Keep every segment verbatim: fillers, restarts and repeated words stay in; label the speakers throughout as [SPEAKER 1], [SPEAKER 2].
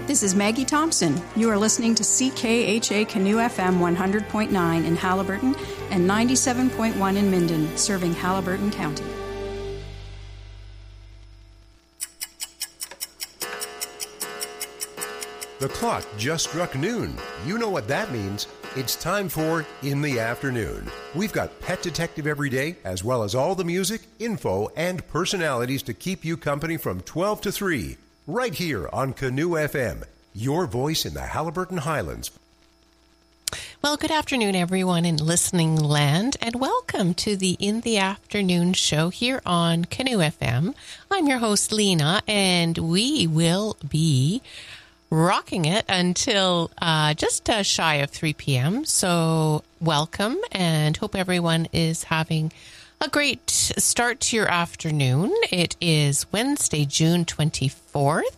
[SPEAKER 1] This is Maggie Thompson. You are listening to C K H A Canoe F M one hundred point nine in Haliburton and ninety-seven point one in Minden, serving Haliburton County.
[SPEAKER 2] The clock just struck noon. You know what that means. It's time for In the Afternoon. We've got Pet Detective every day, as well as all the music, info, and personalities to keep you company from twelve to three. Right here on Canoe F M, your voice in the Haliburton Highlands.
[SPEAKER 3] Well, good afternoon, everyone in listening land, and welcome to the In the Afternoon show here on Canoe F M. I'm your host, Lena, and we will be rocking it until uh, just uh, shy of three p.m. So welcome, and hope everyone is having a great start to your afternoon. It is Wednesday, June twenty-fourth,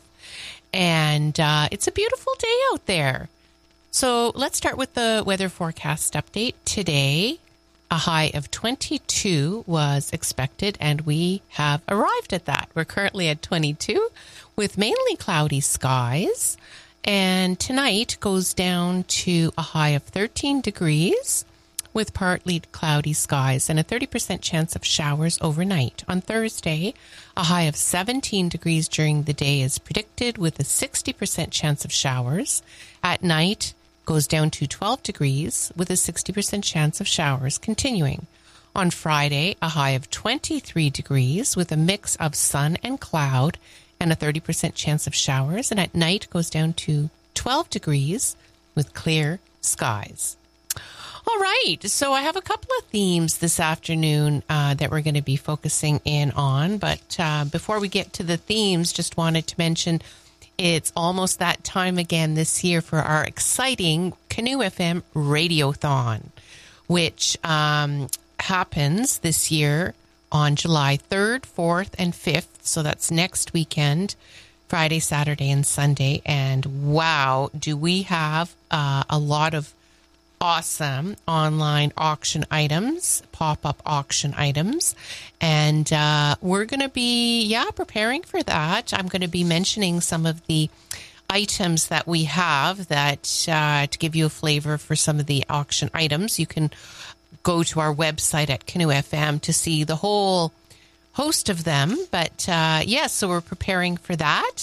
[SPEAKER 3] and uh, it's a beautiful day out there. So let's start with the weather forecast update. Today, a high of twenty-two was expected, and we have arrived at that. We're currently at twenty-two with mainly cloudy skies, and tonight goes down to a high of thirteen degrees with partly cloudy skies and a thirty percent chance of showers overnight. On Thursday, a high of seventeen degrees during the day is predicted with a sixty percent chance of showers. At night, goes down to twelve degrees with a sixty percent chance of showers continuing. On Friday, a high of twenty-three degrees with a mix of sun and cloud and a thirty percent chance of showers. And at night, goes down to twelve degrees with clear skies. All right, so I have a couple of themes this afternoon uh, that we're going to be focusing in on. But uh, before we get to the themes, just wanted to mention it's almost that time again this year for our exciting Canoe F M Radiothon, which um, happens this year on July third, fourth, and fifth. So that's next weekend, Friday, Saturday, and Sunday. And wow, do we have uh, a lot of awesome online auction items, pop-up auction items. And uh, we're going to be, yeah, preparing for that. I'm going to be mentioning some of the items that we have that uh, to give you a flavor for some of the auction items. You can go to our website at Canoe F M to see the whole host of them. But uh, yes, yeah, so we're preparing for that.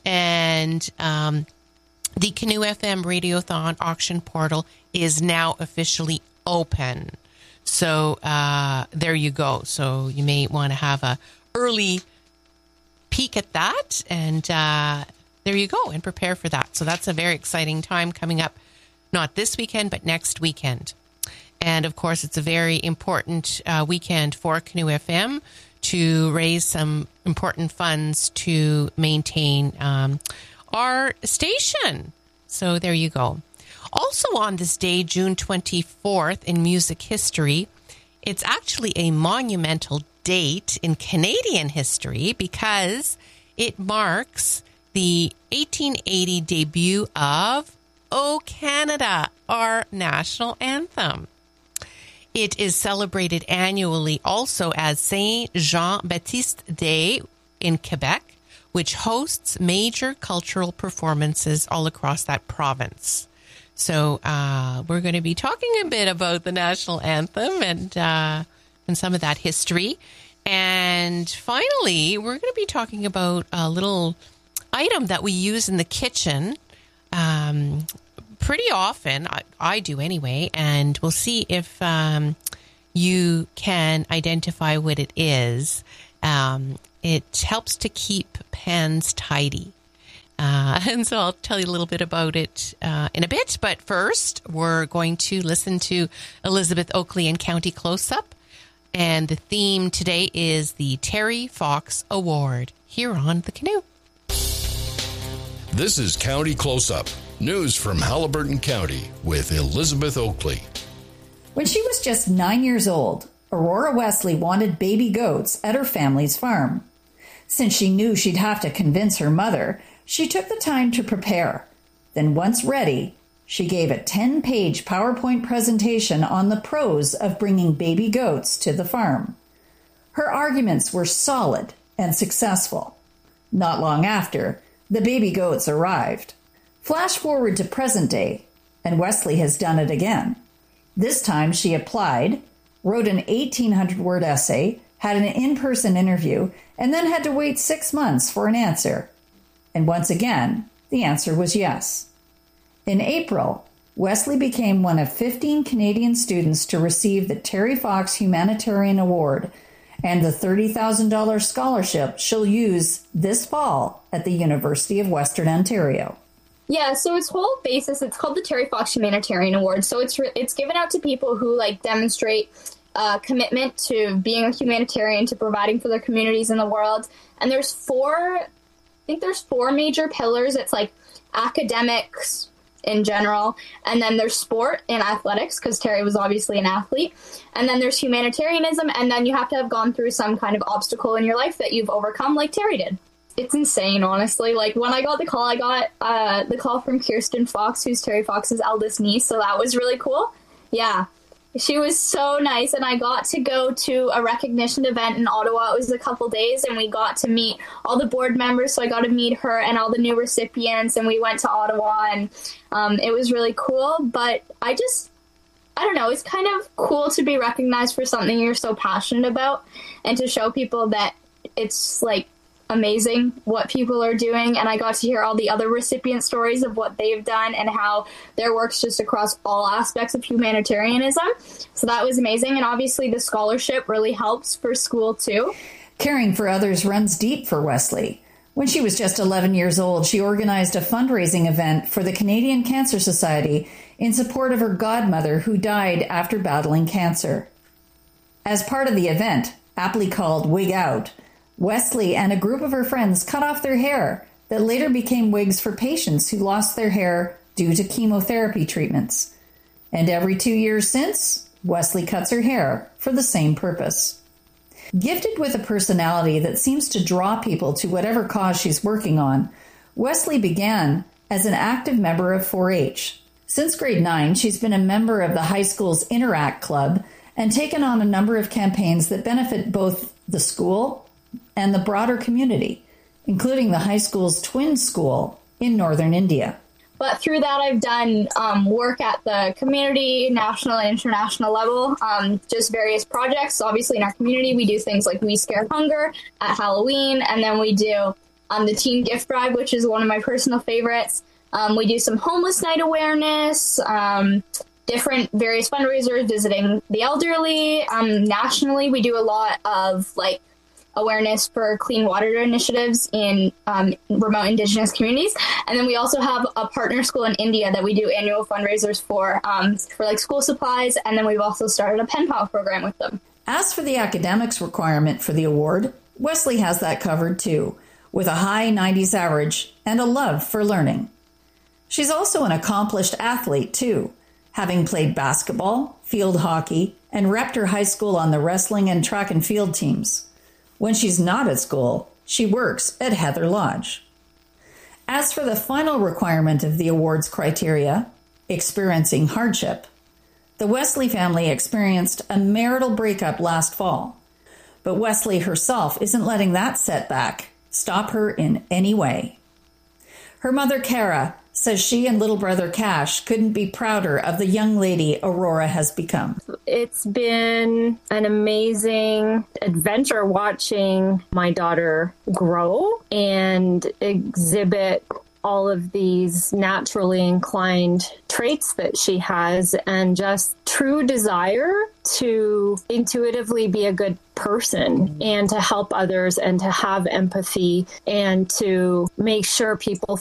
[SPEAKER 3] And um, the Canoe F M Radiothon auction portal is now officially open. So uh, there you go. So you may want to have a early peek at that, and uh, there you go, and prepare for that. So that's a very exciting time coming up, not this weekend, but next weekend. And of course, it's a very important uh, weekend for Canoe F M to raise some important funds to maintain um, our station. So there you go. Also on this day, June twenty-fourth, in music history, it's actually a monumental date in Canadian history because it marks the eighteen eighty debut of O Canada, our national anthem. It is celebrated annually also as Saint Jean-Baptiste Day in Quebec, which hosts major cultural performances all across that province. So uh, we're going to be talking a bit about the national anthem and uh, and some of that history. And finally, we're going to be talking about a little item that we use in the kitchen um, pretty often. I, I do anyway. And we'll see if um, you can identify what it is. Um, it helps to keep pans tidy. Uh, and so I'll tell you a little bit about it uh, in a bit. But first, we're going to listen to Elizabeth Oakley and County Close-Up. And the theme today is the Terry Fox Award here on The Canoe.
[SPEAKER 4] This is County Close-Up, news from Haliburton County with Elizabeth Oakley.
[SPEAKER 5] When she was just nine years old, Aurora Wesley wanted baby goats at her family's farm. Since she knew she'd have to convince her mother, she took the time to prepare. Then once ready, she gave a ten-page PowerPoint presentation on the pros of bringing baby goats to the farm. Her arguments were solid and successful. Not long after, the baby goats arrived. Flash forward to present day, and Wesley has done it again. This time she applied, wrote an eighteen hundred word essay, had an in-person interview, and then had to wait six months for an answer. And once again, the answer was yes. In April, Wesley became one of fifteen Canadian students to receive the Terry Fox Humanitarian Award and the thirty thousand dollars scholarship she'll use this fall at the University of Western Ontario.
[SPEAKER 6] Yeah, so its whole basis, it's called the Terry Fox Humanitarian Award. So it's re- it's given out to people who like demonstrate uh, commitment to being a humanitarian, to providing for their communities in the world. And there's four, I think there's four major pillars. It's like academics in general, and then there's sport and athletics, because Terry was obviously an athlete, and then there's humanitarianism, and then you have to have gone through some kind of obstacle in your life that you've overcome, like Terry did. It's insane, honestly. Like, when I got the call, I got uh, the call from Kirsten Fox, who's Terry Fox's eldest niece, so that was really cool. Yeah, she was so nice, and I got to go to a recognition event in Ottawa. It was a couple days, and we got to meet all the board members, so I got to meet her and all the new recipients, and we went to Ottawa, and um, it was really cool. But I just, I don't know, it's kind of cool to be recognized for something you're so passionate about, and to show people that it's, like, amazing what people are doing. And I got to hear all the other recipient stories of what they've done and how their work's just across all aspects of humanitarianism. So that was amazing. And obviously the scholarship really helps for school too.
[SPEAKER 5] Caring for others runs deep for Wesley. When she was just eleven years old, she organized a fundraising event for the Canadian Cancer Society in support of her godmother, who died after battling cancer. As part of the event, aptly called Wig Out, Wesley and a group of her friends cut off their hair that later became wigs for patients who lost their hair due to chemotherapy treatments. And every two years since, Wesley cuts her hair for the same purpose. Gifted with a personality that seems to draw people to whatever cause she's working on, Wesley began as an active member of four H. Since grade nine, she's been a member of the high school's Interact Club and taken on a number of campaigns that benefit both the school and the broader community, including the high school's twin school in northern India.
[SPEAKER 6] But through that, I've done um, work at the community, national and international level, um, just various projects. Obviously, in our community, we do things like We Scare Hunger at Halloween, and then we do um, the Teen Gift Drive, which is one of my personal favorites. Um, we do some homeless night awareness, um, different various fundraisers, visiting the elderly. Um, nationally, we do a lot of like awareness for clean water initiatives in um, remote Indigenous communities. And then we also have a partner school in India that we do annual fundraisers for, um, for like school supplies. And then we've also started a pen pal program with them.
[SPEAKER 5] As for the academics requirement for the award, Wesley has that covered too, with a high nineties average and a love for learning. She's also an accomplished athlete too, having played basketball, field hockey, and repped her high school on the wrestling and track and field teams. When she's not at school, she works at Heather Lodge. As for the final requirement of the award's criteria, experiencing hardship, the Wesley family experienced a marital breakup last fall. But Wesley herself isn't letting that setback stop her in any way. Her mother, Kara, says she and little brother Cash couldn't be prouder of the young lady Aurora has become.
[SPEAKER 7] It's been an amazing adventure watching my daughter grow and exhibit all of these naturally inclined traits that she has, and just true desire to intuitively be a good person and to help others and to have empathy and to make sure people